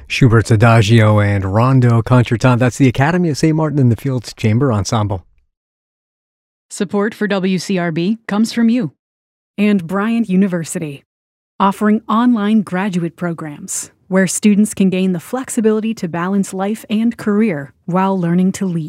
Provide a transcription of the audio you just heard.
Schubert's Adagio and Rondo Concertante. That's the Academy of St. Martin in the Fields Chamber Ensemble. Support for WCRB comes from you. And Bryant University, offering online graduate programs where students can gain the flexibility to balance life and career while learning to lead.